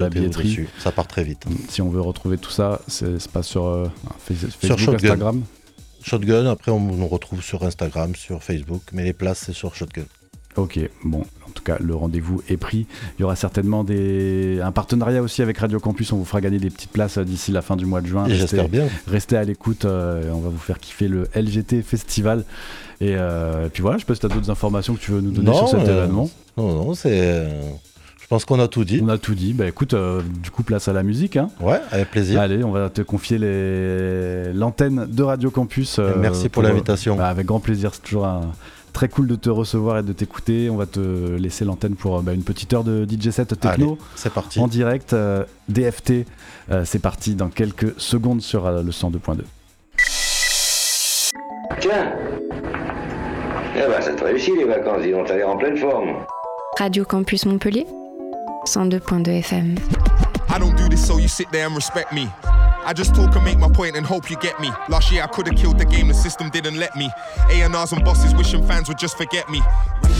la billetterie. Dessus. Ça part très vite. Si on veut retrouver tout ça, c'est pas sur Facebook, Shotgun. Instagram. Shotgun, après on nous retrouve sur Instagram, sur Facebook, mais les places c'est sur Shotgun. Ok, bon, en tout cas, le rendez-vous est pris. Il y aura certainement un partenariat aussi avec Radio Campus. On vous fera gagner des petites places d'ici la fin du mois de juin. J'espère bien. Restez à l'écoute. On va vous faire kiffer le LGT Festival. Et puis voilà, je sais pas si tu as d'autres informations que tu veux nous donner sur cet événement. Non, c'est... Je pense qu'on a tout dit. On a tout dit. Bah écoute, du coup, place à la musique. Hein. Ouais, avec plaisir. Allez, on va te confier l'antenne de Radio Campus. Merci pour l'invitation. Avec grand plaisir. C'est toujours très cool de te recevoir et de t'écouter. On va te laisser l'antenne pour une petite heure de DJ set techno. Allez, c'est parti. En direct, DFT. C'est parti dans quelques secondes sur le 102.2. Tiens, eh ben ça te réussit les vacances, dis donc, t'as l'air en pleine forme. Radio Campus Montpellier, 102.2 FM. I don't do this so you sit there and respect me. I just talk and make my point and hope you get me. Last year I could've killed the game, the system didn't let me. A&Rs and bosses wishing fans would just forget me.